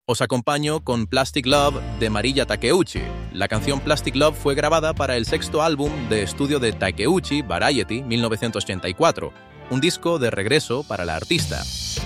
Os acompaño con Plastic Love de Marilla Takeuchi. La canción Plastic Love fue grabada para el sexto álbum de estudio de Takeuchi, Variety, 1984, un disco de regreso para la artista.